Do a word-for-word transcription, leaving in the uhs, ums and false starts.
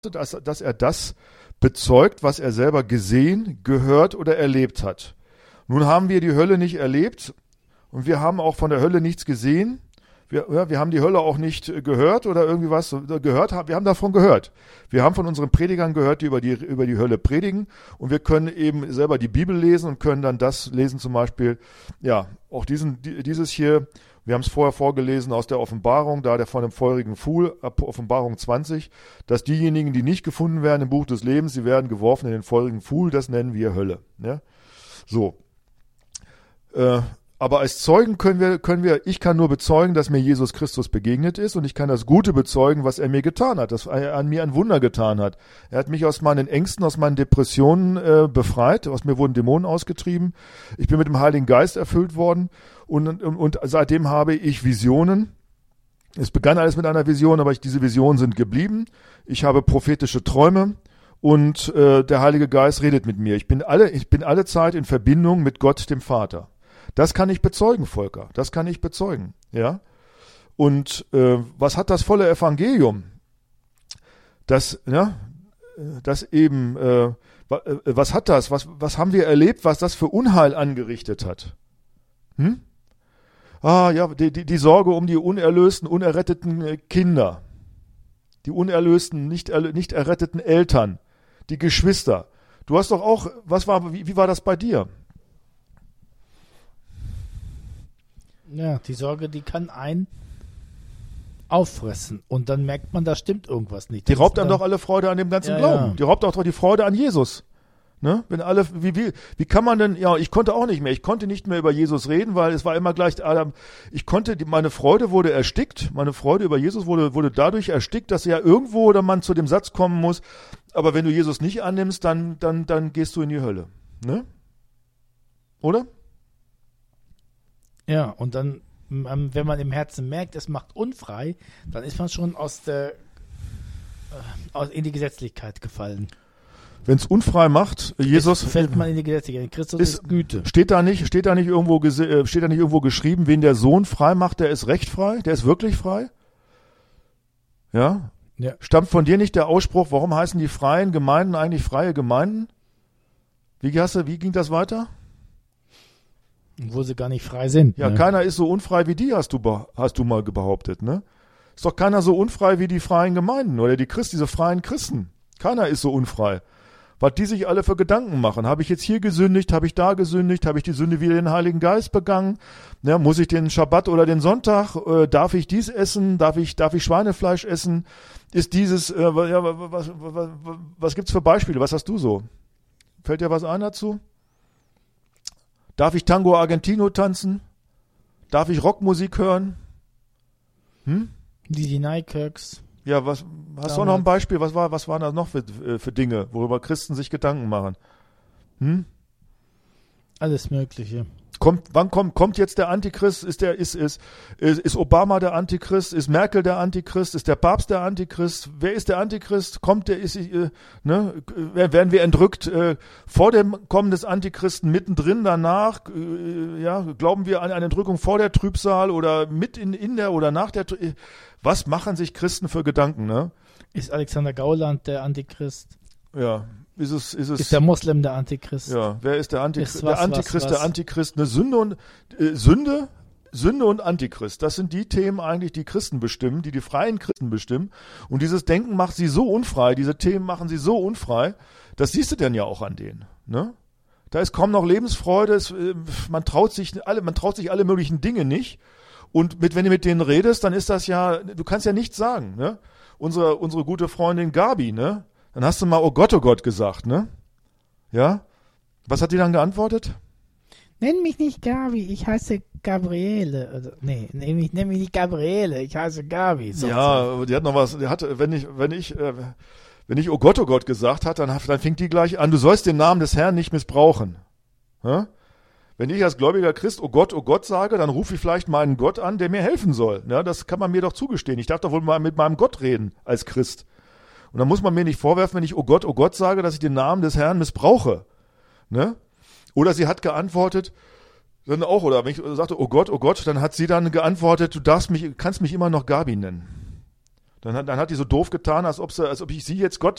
dass, dass er das bezeugt, was er selber gesehen, gehört oder erlebt hat. Nun haben wir die Hölle nicht erlebt und wir haben auch von der Hölle nichts gesehen. Wir, ja, wir haben die Hölle auch nicht gehört oder irgendwie was gehört. Wir haben davon gehört. Wir haben von unseren Predigern gehört, die über die, über die Hölle predigen. Und wir können eben selber die Bibel lesen und können dann das lesen, zum Beispiel, ja, auch diesen, dieses hier. Wir haben es vorher vorgelesen aus der Offenbarung, da der von dem feurigen Pfuhl, ab Offenbarung zwanzig, dass diejenigen, die nicht gefunden werden im Buch des Lebens, sie werden geworfen in den feurigen Pfuhl, das nennen wir Hölle. Ja? So. Äh, aber als Zeugen können wir, können wir, ich kann nur bezeugen, dass mir Jesus Christus begegnet ist und ich kann das Gute bezeugen, was er mir getan hat, dass er an mir ein Wunder getan hat. Er hat mich aus meinen Ängsten, aus meinen Depressionen äh, befreit, aus mir wurden Dämonen ausgetrieben. Ich bin mit dem Heiligen Geist erfüllt worden. Und, und, und seitdem habe ich Visionen. Es begann alles mit einer Vision, aber ich, diese Visionen sind geblieben. Ich habe prophetische Träume und äh, der Heilige Geist redet mit mir. Ich bin alle, ich bin alle Zeit in Verbindung mit Gott, dem Vater. Das kann ich bezeugen, Volker. Das kann ich bezeugen. Ja. Und äh, was hat das volle Evangelium? Das, ja, das eben. Äh, was hat das? Was, was haben wir erlebt? Was das für Unheil angerichtet hat? Hm? Ah, ja, die, die, die Sorge um die unerlösten, unerretteten Kinder, die unerlösten, nicht, er, nicht erretteten Eltern, die Geschwister. Du hast doch auch, was war, wie, wie war das bei dir? Ja, die Sorge, die kann einen auffressen und dann merkt man, da stimmt irgendwas nicht. Die raubt dann doch alle Freude an dem ganzen ja, Glauben. Ja. Die raubt auch doch die Freude an Jesus. Ne? Wenn alle, wie, wie, wie kann man denn, ja, ich konnte auch nicht mehr, ich konnte nicht mehr über Jesus reden, weil es war immer gleich, Adam, ich konnte, die, meine Freude wurde erstickt, meine Freude über Jesus wurde, wurde dadurch erstickt, dass ja irgendwo oder man zu dem Satz kommen muss, aber wenn du Jesus nicht annimmst, dann, dann, dann gehst du in die Hölle. Ne? Oder? Ja, und dann, wenn man im Herzen merkt, es macht unfrei, dann ist man schon aus der, aus, in die Gesetzlichkeit gefallen. Wenn es unfrei macht, Jesus Jetzt fällt man in die Gesetzlichkeit. Christus ist, ist Güte. Steht da nicht, steht da nicht irgendwo, steht da nicht irgendwo geschrieben, wen der Sohn frei macht, der ist recht frei, der ist wirklich frei? Ja? Ja. Stammt von dir nicht der Ausspruch, warum heißen die freien Gemeinden eigentlich freie Gemeinden? Wie hast du, wie ging das weiter? Wo sie gar nicht frei sind. Ja, ne? Keiner ist so unfrei wie die, hast du, hast du mal behauptet, ne? Ist doch keiner so unfrei wie die freien Gemeinden oder die Christ, diese freien Christen. Keiner ist so unfrei. Was die sich alle für Gedanken machen. Habe ich jetzt hier gesündigt? Habe ich da gesündigt? Habe ich die Sünde wieder den Heiligen Geist begangen? Ja, muss ich den Schabbat oder den Sonntag? Äh, darf ich dies essen? Darf ich, darf ich Schweinefleisch essen? Ist dieses, äh, ja, was, was, was, was gibt's für Beispiele? Was hast du so? Fällt dir was ein dazu? Darf ich Tango Argentino tanzen? Darf ich Rockmusik hören? Hm? Die, die Nykerks. Ja, was, hast du noch ein Beispiel? Was war, was waren da noch für, für Dinge, worüber Christen sich Gedanken machen? Hm? Alles Mögliche. Kommt, wann kommt, kommt jetzt der Antichrist? Ist der, ist, ist, ist, ist Obama der Antichrist? Ist Merkel der Antichrist? Ist der Papst der Antichrist? Wer ist der Antichrist? Kommt der, ist, äh, ne? Werden wir entrückt, äh, vor dem Kommen des Antichristen, mittendrin, danach? Äh, ja, glauben wir an eine Entrückung vor der Trübsal oder mit in, in der oder nach der Trübsal? Was machen sich Christen für Gedanken, ne? Ist Alexander Gauland der Antichrist? Ja. Ist es, ist es, ist der Moslem der Antichrist? Ja, wer ist der Antichrist? Ist was, der Antichrist, was, was? der Antichrist, eine Sünde und äh, Sünde, Sünde und Antichrist. Das sind die Themen eigentlich, die Christen bestimmen, die die freien Christen bestimmen. Und dieses Denken macht sie so unfrei, diese Themen machen sie so unfrei. Das siehst du denn ja auch an denen, ne? Da ist kaum noch Lebensfreude. Es, äh, man traut sich alle, man traut sich alle möglichen Dinge nicht. Und mit, wenn du mit denen redest, dann ist das ja, du kannst ja nichts sagen, ne? Unsere, unsere gute Freundin Gabi, ne? Dann hast du mal, oh Gott, oh Gott gesagt, ne? Ja? Was hat die dann geantwortet? Nenn mich nicht Gabi, ich heiße Gabriele. Also, nee, nenn mich, nenn mich nicht Gabriele, ich heiße Gabi. So ja, so. Die hat noch was, die hatte, wenn ich, wenn ich, äh, wenn ich oh Gott, oh Gott gesagt hat, dann, dann fängt die gleich an, du sollst den Namen des Herrn nicht missbrauchen. Ja? Wenn ich als gläubiger Christ oh Gott, oh Gott sage, dann rufe ich vielleicht meinen Gott an, der mir helfen soll. Ja, das kann man mir doch zugestehen. Ich darf doch wohl mal mit meinem Gott reden als Christ. Und dann muss man mir nicht vorwerfen, wenn ich oh Gott, oh Gott sage, dass ich den Namen des Herrn missbrauche. Ne? Oder sie hat geantwortet, dann auch, oder wenn ich sagte, oh Gott, oh Gott, dann hat sie dann geantwortet, du darfst mich, kannst mich immer noch Gabi nennen. Dann hat, dann hat die so doof getan, als ob, sie, als ob ich sie jetzt Gott